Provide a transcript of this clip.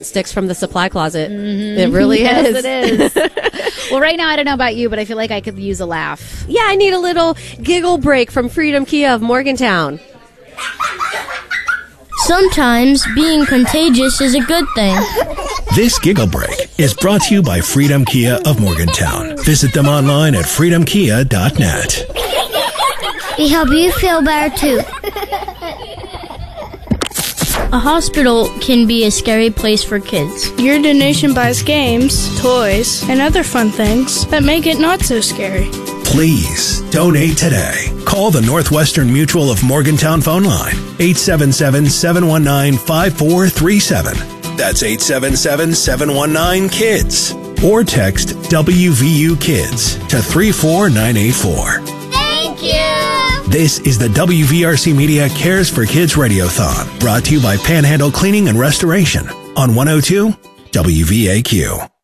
sticks from the supply closet. It really Yes, is. it is. Well, right now, I don't know about you, but I feel like I could use a laugh. Yeah, I need a little giggle break from Freedom Kia of Morgantown. Sometimes being contagious is a good thing. This Giggle Break is brought to you by Freedom Kia of Morgantown. Visit them online at freedomkia.net. We help you feel better too. A hospital can be a scary place for kids. Your donation buys games, toys, and other fun things that make it not so scary. Please donate today. Call the Northwestern Mutual of Morgantown phone line, 877-719-5437. That's 877-719-KIDS. Or text WVU Kids to 34984. Thank you! This is the WVRC Media Cares for Kids Radiothon, brought to you by Panhandle Cleaning and Restoration on 102 WVAQ.